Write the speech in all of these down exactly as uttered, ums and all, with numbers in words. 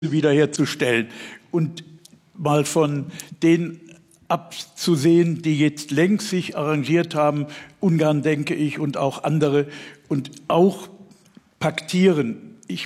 wiederherzustellen und mal von denen abzusehen, die jetzt längst sich arrangiert haben, Ungarn denke ich und auch andere, und auch paktieren. Ich,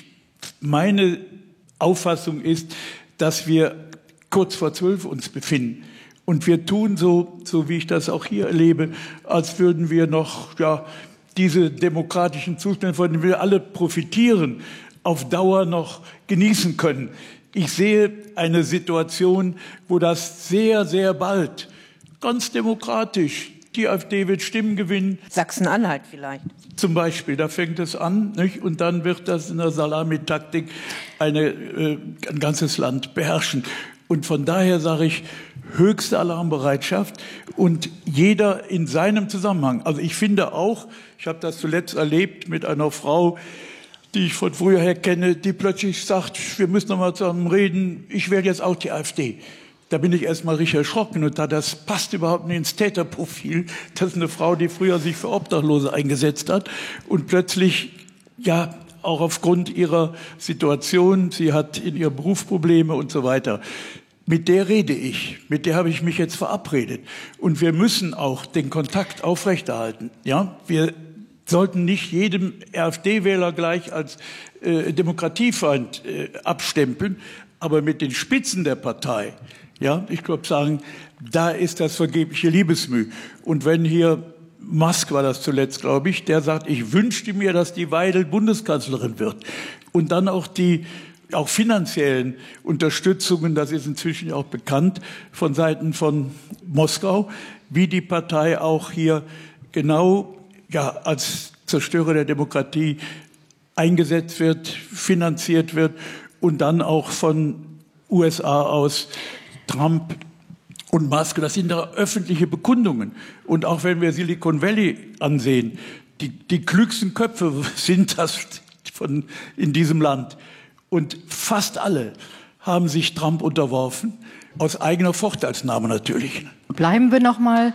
meine Auffassung ist, dass wir kurz vor zwölf uns befinden. Und wir tun so, so wie ich das auch hier erlebe, als würden wir noch ja, diese demokratischen Zustände, von denen wir alle profitieren, auf Dauer noch genießen können. Ich sehe eine Situation, wo das sehr, sehr bald, ganz demokratisch, die AfD wird Stimmen gewinnen. Sachsen-Anhalt vielleicht. Zum Beispiel, da fängt es an, nicht? Und dann wird das in der Salamitaktik eine, äh, ein ganzes Land beherrschen. Und von daher sage ich, höchste Alarmbereitschaft und jeder in seinem Zusammenhang. Also ich finde auch, ich habe das zuletzt erlebt mit einer Frau, die ich von früher her kenne, die plötzlich sagt, wir müssen noch mal zusammen reden, ich wähle jetzt auch die AfD. Da bin ich erst mal richtig erschrocken und da das passt überhaupt nicht ins Täterprofil. Das ist eine Frau, die früher sich für Obdachlose eingesetzt hat und plötzlich, ja, auch aufgrund ihrer Situation, sie hat in ihrem Beruf Probleme und so weiter. Mit der rede ich, mit der habe ich mich jetzt verabredet. Und wir müssen auch den Kontakt aufrechterhalten. Ja, wir sollten nicht jedem AfD-Wähler gleich als äh, Demokratiefeind äh, abstempeln, aber mit den Spitzen der Partei, ja, ich glaube sagen, da ist das vergebliche Liebesmüh. Und wenn hier Musk war das zuletzt, glaube ich, der sagt, ich wünschte mir, dass die Weidel Bundeskanzlerin wird. Und dann auch die auch finanziellen Unterstützungen, das ist inzwischen auch bekannt von Seiten von Moskau, wie die Partei auch hier genau ja, als Zerstörer der Demokratie eingesetzt wird, finanziert wird und dann auch von U S A aus Trump und Musk, das sind da öffentliche Bekundungen. Und auch wenn wir Silicon Valley ansehen, die, die klügsten Köpfe sind das von, in diesem Land. Und fast alle haben sich Trump unterworfen, aus eigener Vorteilsnahme natürlich. Bleiben wir noch mal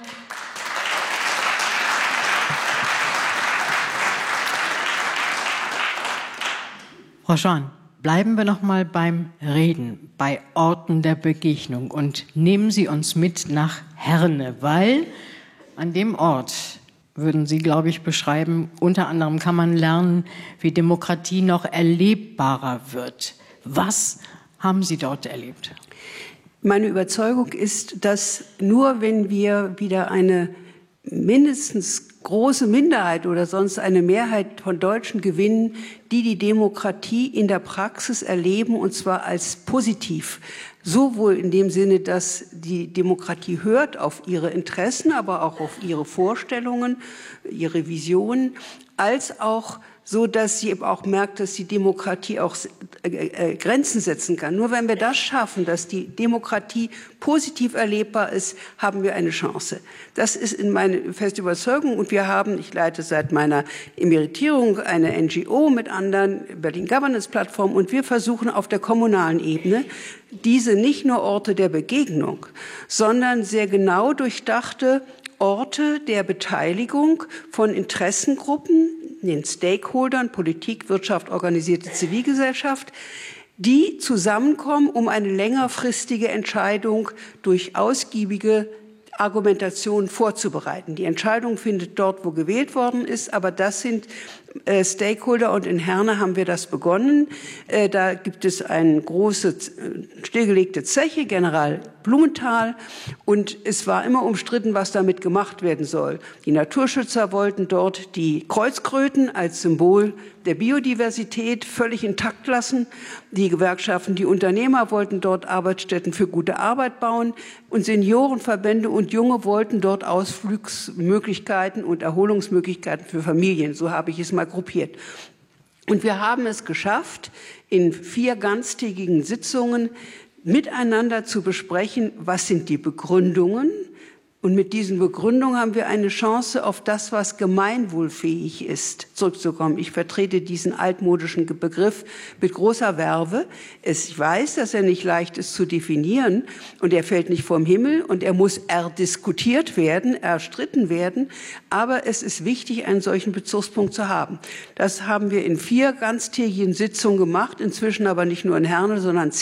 Frau Schwan, bleiben wir noch mal beim Reden, bei Orten der Begegnung und nehmen Sie uns mit nach Herne, weil an dem Ort, würden Sie, glaube ich, beschreiben, unter anderem kann man lernen, wie Demokratie noch erlebbarer wird. Was haben Sie dort erlebt? Meine Überzeugung ist, dass nur wenn wir wieder eine mindestens große Minderheit oder sonst eine Mehrheit von Deutschen gewinnen, die die Demokratie in der Praxis erleben, und zwar als positiv. Sowohl in dem Sinne, dass die Demokratie hört auf ihre Interessen, aber auch auf ihre Vorstellungen, ihre Visionen, als auch so, dass sie eben auch merkt, dass die Demokratie auch äh, Grenzen setzen kann. Nur wenn wir das schaffen, dass die Demokratie positiv erlebbar ist, haben wir eine Chance. Das ist in meine feste Überzeugung. Und wir haben, ich leite seit meiner Emeritierung eine N G O mit anderen, Berlin Governance Plattform, und wir versuchen auf der kommunalen Ebene diese nicht nur Orte der Begegnung, sondern sehr genau durchdachte Orte der Beteiligung von Interessengruppen, den Stakeholdern, Politik, Wirtschaft, organisierte Zivilgesellschaft, die zusammenkommen, um eine längerfristige Entscheidung durch ausgiebige Argumentation vorzubereiten. Die Entscheidung findet dort, wo gewählt worden ist, aber das sind äh, Stakeholder, und in Herne haben wir das begonnen. Äh, da gibt es eine große äh, stillgelegte Zeche, General Blumenthal, und es war immer umstritten, was damit gemacht werden soll. Die Naturschützer wollten dort die Kreuzkröten als Symbol der Biodiversität völlig intakt lassen. Die Gewerkschaften, die Unternehmer wollten dort Arbeitsstätten für gute Arbeit bauen, und Seniorenverbände und Junge wollten dort Ausflugsmöglichkeiten und Erholungsmöglichkeiten für Familien. So habe ich es mal gruppiert. Und wir haben es geschafft, in vier ganztägigen Sitzungen miteinander zu besprechen, was sind die Begründungen, Und mit diesen Begründungen haben wir eine Chance, auf das, was gemeinwohlfähig ist, zurückzukommen. Ich vertrete diesen altmodischen Begriff mit großer Werbe. Ich weiß, dass er nicht leicht ist zu definieren und er fällt nicht vom Himmel und er muss erdiskutiert werden, erstritten werden. Aber es ist wichtig, einen solchen Bezugspunkt zu haben. Das haben wir in vier ganztägigen Sitzungen gemacht, inzwischen aber nicht nur in Herne, sondern